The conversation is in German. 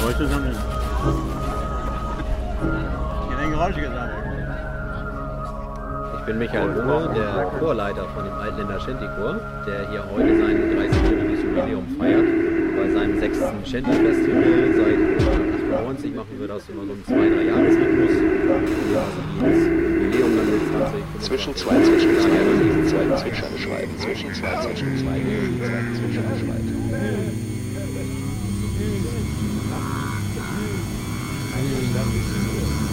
Geräusche sammeln. Keine Geräusche gesammelt. Ich bin Michael Runge, der Chorleiter von dem Altländer Shanty-Chor, der hier heute sein 30-jähriges Jubiläum feiert. Bei seinem 6. Shanty-Festival seit 98 machen wir das immer so im 2-3 Jahresrhythmus. Ja, also dieses Jubiläum dann mit 20. Zwischen zwei Zwischenzweigen, diesen zweiten Zwitschern schreiben. Zwischen zwei Zwischenzweigen, diesen zweiten Zwitschern schreiben. Eine